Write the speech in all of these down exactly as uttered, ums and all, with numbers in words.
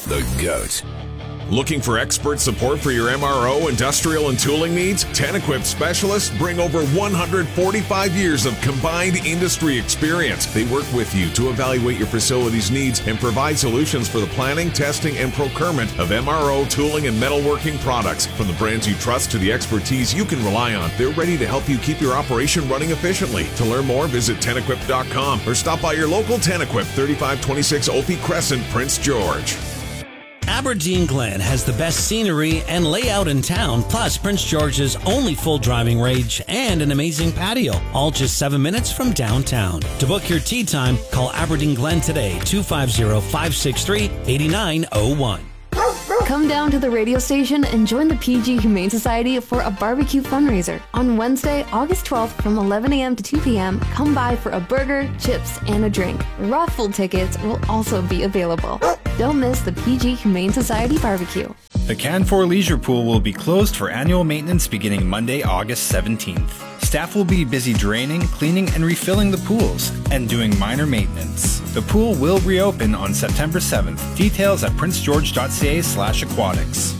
The GOAT. Looking for expert support for your M R O, industrial, and tooling needs? Ten-Equip specialists bring over one hundred forty-five years of combined industry experience. They work with you to evaluate your facility's needs and provide solutions for the planning, testing, and procurement of M R O, tooling, and metalworking products. From the brands you trust to the expertise you can rely on, they're ready to help you keep your operation running efficiently. To learn more, visit ten equip dot com or stop by your local Ten-Equip, thirty-five twenty-six Opie Crescent, Prince George. Aberdeen Glen has the best scenery and layout in town, plus Prince George's only full driving range and an amazing patio, all just seven minutes from downtown. To book your tea time, call Aberdeen Glen today, two five zero, five six three, eight nine zero one. Come down to the radio station and join the P G Humane Society for a barbecue fundraiser. On Wednesday, August twelfth from eleven a.m. to two p.m., come by for a burger, chips, and a drink. Raffle tickets will also be available. Don't miss the P G Humane Society barbecue. The Canfor Leisure Pool will be closed for annual maintenance beginning Monday, August seventeenth. Staff will be busy draining, cleaning, and refilling the pools and doing minor maintenance. The pool will reopen on September seventh. Details at prince george dot c a slash aquatics.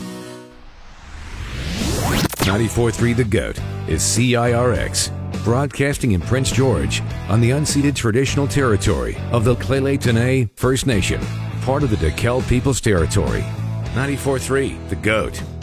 ninety-four point three The GOAT is C I R X, broadcasting in Prince George on the unceded traditional territory of the Lheidli T'enneh First Nation, part of the Dakel People's Territory. ninety-four point three The GOAT.